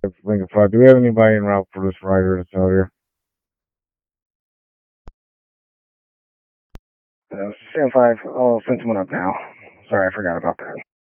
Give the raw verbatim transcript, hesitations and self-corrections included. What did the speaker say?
Lincoln five. Do we have anybody en route for this rider that's out here? Uh, Stand five. I'll send someone up now. Sorry, I forgot about that.